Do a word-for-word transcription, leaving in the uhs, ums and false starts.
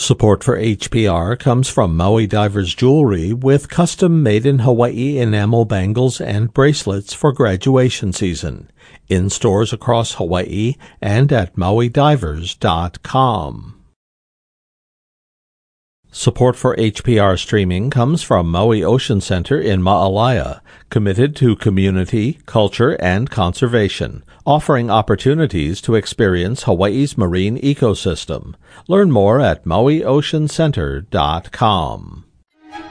Support for H P R comes from Maui Divers Jewelry with custom made-in-Hawaii enamel bangles and bracelets for graduation season. In stores across Hawaii and at maui divers dot com. Support for H P R streaming comes from Maui Ocean Center in Ma'alaya, committed to community, culture, and conservation, offering opportunities to experience Hawaii's marine ecosystem. Learn more at maui ocean center dot com.